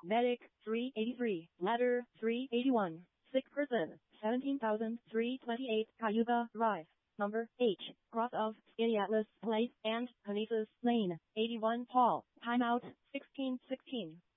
Medic, 383. Ladder, 381. Sick person, 17,328. Cayuga Drive. Number H. Cross of Skinny Atlas Place and Panizas Lane. 81 Paul. Timeout, 16:16.